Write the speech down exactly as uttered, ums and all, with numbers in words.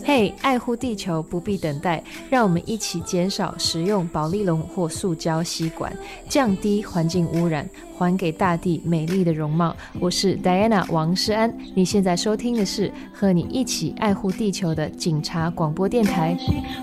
嘿、hey, 爱护地球不必等待，让我们一起减少使用保丽龙或塑胶吸管，降低环境污染，还给大地美丽的容貌。我是 Diana 王诗安，你现在收听的是和你一起爱护地球的警察广播电台。